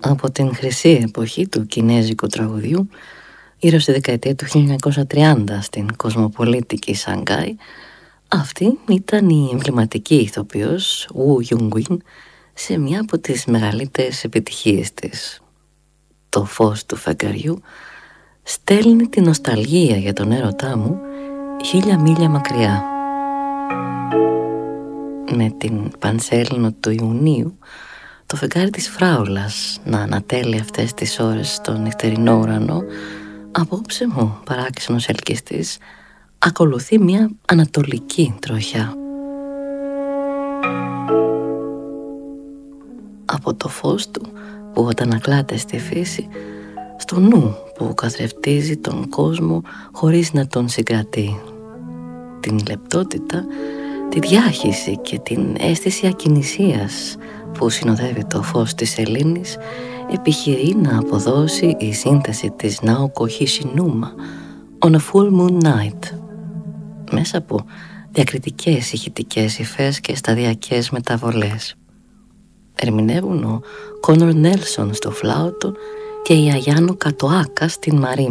Από την χρυσή εποχή του κινέζικου τραγουδιού, γύρω στη δεκαετία του 1930 στην κοσμοπολίτικη Σανγκάη, αυτή ήταν η εμβληματική ηθοποιός Ου Γιουνγκουίν σε μια από τις μεγαλύτερες επιτυχίες της. Το φως του φεγγαριού στέλνει την νοσταλγία για τον έρωτά μου 1000 μίλια μακριά. Με την πανσέλινο του Ιουνίου, το φεγγάρι της φράουλας να ανατέλει αυτές τις ώρες στον νυχτερινό ουρανό, απόψε μου, παράξενος ελκυστής, ακολουθεί μια ανατολική τροχιά. Από το φως του που αντανακλάται στη φύση, στο νου που καθρεφτίζει τον κόσμο χωρίς να τον συγκρατεί. Την λεπτότητα, τη διάχυση και την αίσθηση ακινησίας που συνοδεύει το φως της σελήνης, επιχειρεί να αποδώσει η σύνθεση της Νάοκο Χισινούμα On a Full Moon Night, μέσα από διακριτικές ηχητικές υφές και σταδιακές μεταβολές. Ερμηνεύουν ο Κόνορ Νέλσον στο φλάουτο και η Αγιάνο Κατοάκα στην μαρίμba.